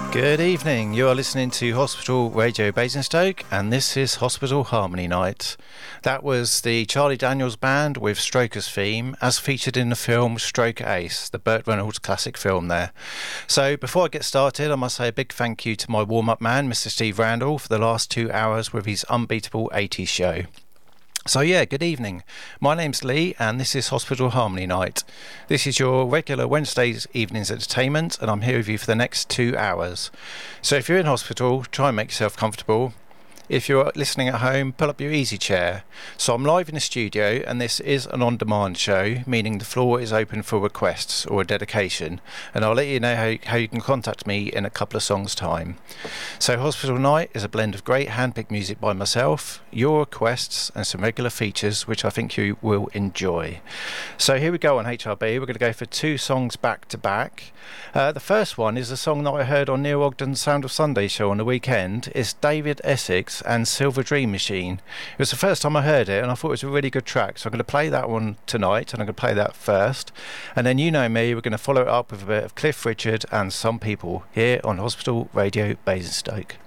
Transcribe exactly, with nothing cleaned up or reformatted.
Good evening, you are listening to Hospital Radio Basingstoke and this is Hospital Harmony Night. That was the Charlie Daniels Band with Stroker's theme as featured in the film Stroker Ace, the Burt Reynolds classic film there. So before I get started, I must say a big thank you to my warm-up man, Mister Steve Randall, for the last two hours with his unbeatable eighties show. So yeah, good evening. My name's Lee and this is Hospital Harmony Night. This is your regular Wednesdays evenings entertainment and I'm here with you for the next two hours. So if you're in hospital, try and make yourself comfortable. If you're listening at home, pull up your easy chair. So I'm live in the studio and this is an on-demand show, meaning the floor is open for requests or a dedication. And I'll let you know how, how you can contact me in a couple of songs' time. So Hospital Night is a blend of great hand-picked music by myself, your requests and some regular features which I think you will enjoy. So here we go on H R B. We're going to go for two songs back to back. Uh, the first one is a song that I heard on Neil Ogden's Sound of Sunday show on the weekend. It's David Essex and Silver Dream Machine. It was the first time I heard it and I thought it was a really good track, so I'm going to play that one tonight and I'm going to play that first, and then you know me, we're going to follow it up with a bit of Cliff Richard and Some People here on Hospital Radio Basingstoke.